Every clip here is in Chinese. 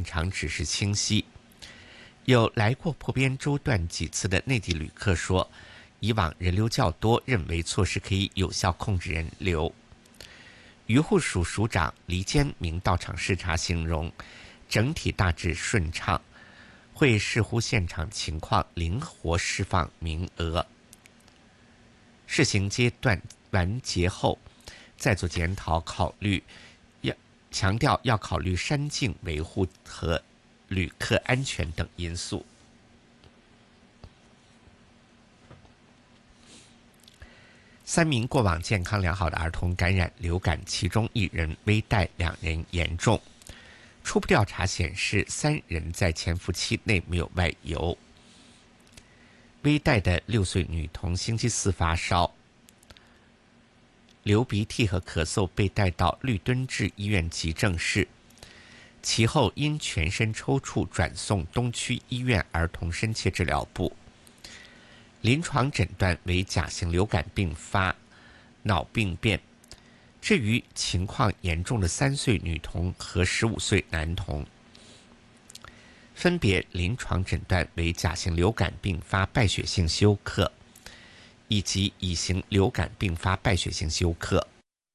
场指示清晰。有来过破边州段几次的内地旅客说，以往人流较多，认为措施可以有效控制人流。渔护署署长黎坚明到场视察，形容整体大致顺畅，会视乎现场情况灵活释放名额。试行阶段完结后再做检讨，强调要考虑山径维护和旅客安全等因素。3名过往健康良好的儿童感染流感，其中1人危殆，2人严重。初步调查显示，3人在潜伏期内没有外游。危殆的6岁女童星期4发烧，流鼻涕和咳嗽，被带到绿墩治医院急症室，其后因全身抽搐转送东区医院儿童深切治疗部，临床诊断为甲型流感并发脑病变。至于情况严重的3岁女童和15岁男童，分别临床诊断为甲型流感并发败血性休克以及乙型流感并发败血性休克。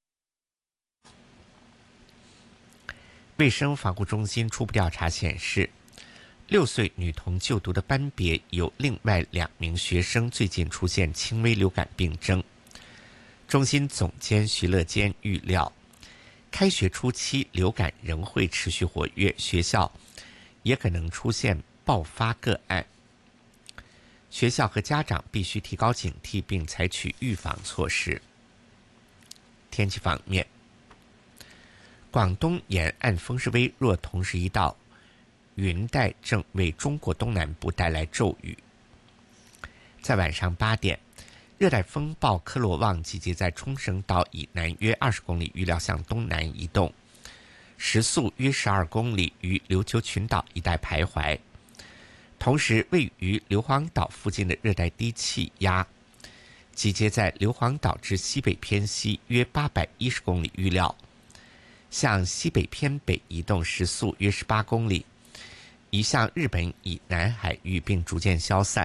卫生防护中心初步调查显示，6岁女童就读的班别有另外2名学生最近出现轻微流感病征。中心总监徐乐坚预料，开学初期流感仍会持续活跃，学校也可能出现爆发个案。学校和家长必须提高警惕，并采取预防措施。天气方面，广东沿岸风势微弱，同时一道云带正为中国东南部带来骤雨。在晚上8点，热带风暴科罗旺集结在冲绳岛以南约20公里，预料向东南移动，时速约12公里，于琉球群岛一带徘徊。同时，位于硫磺岛附近的热带低气压集结在硫磺岛之西北偏西约810公里，预料向西北偏北移动，时速约18公里，移向日本以南海域，并逐渐消散。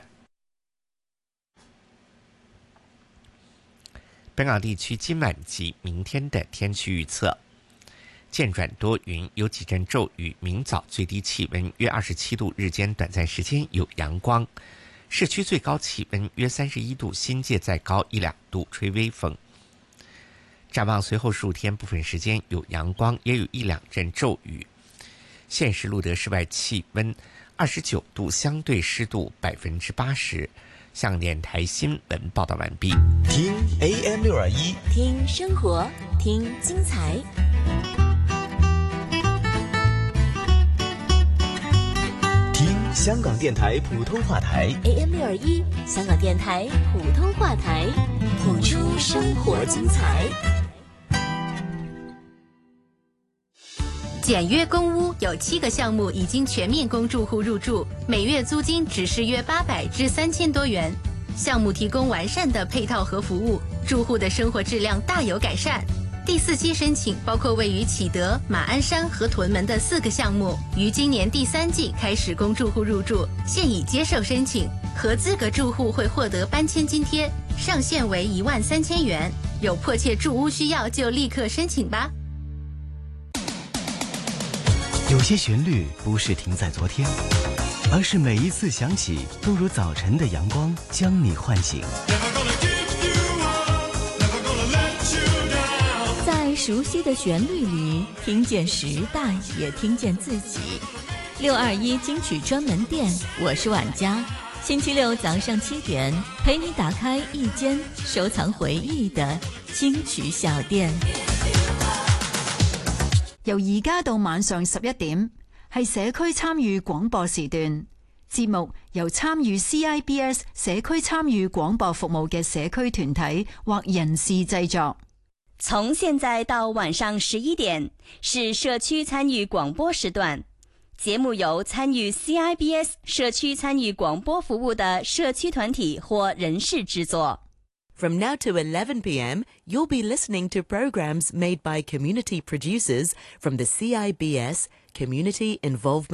本港地区今晚及明天的天气预测：渐转多云，有几阵骤雨，明早最低气温约27度，日间短暂时间有阳光，市区最高气温约31度，新界再高1-2度，吹微风。展望随后15天，部分时间有阳光，也有1-2阵骤雨。现时录得室外气温29度，相对湿度80%。香港电台新闻报道完毕。 听 AM621， 听生活，听精彩。 听香港电台普通话台 AM621，香港电台普通话台，谱出生活精彩。 简约公屋有7个项目已经全面供住户入住，每月租金只是约800至3000多元。项目提供完善的配套和服务，住户的生活质量大有改善。第4期申请包括位于启德、马鞍山和屯门的4个项目，于今年第3季开始供住户入住，现已接受申请。合资格住户会获得搬迁津贴，上限为13000元。有迫切住屋需要就立刻申请吧。 有些旋律不是停在昨天，而是每一次响起都如早晨的阳光将你唤醒。 在熟悉的旋律里，听见时代，也听见自己。621金曲专门店，我是婉佳。星期六早上7点，陪你打开一间收藏回忆的金曲小店。 由而家到晚上11點，係社區參與廣播時段。節目由參與 CIBS 社區參與廣播服務嘅社區團體或人士製作。 從現在到晚上11點，是社區參與廣播時段。節目由參與 CIBS 社區參與廣播服務的社區團體或人士製作。 From now to 11 p.m., you'll be listening to programs made by community producers from the CIBS Community Involvement